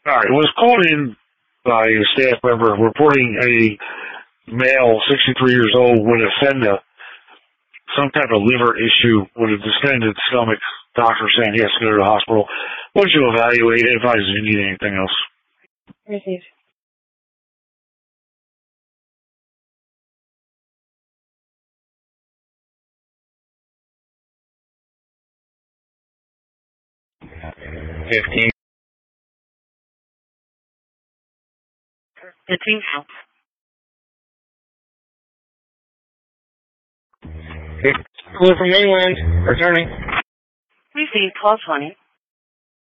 All right, was called in by a staff member reporting a male, 63 years old, with some type of liver issue with a distended stomach. Doctor saying he has to go to the hospital. Once you evaluate it, advise if you need anything else. Received. $15. 15 counts. Hello from mainland. Returning. Received 1220.